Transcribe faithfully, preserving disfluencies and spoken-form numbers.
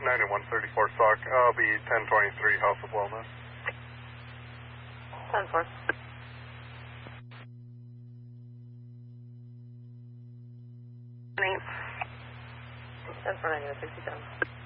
ninety-one thirty-four S O C. I'll be ten twenty-three House of Wellness. ten four. ten four ninety-one sixty-seven.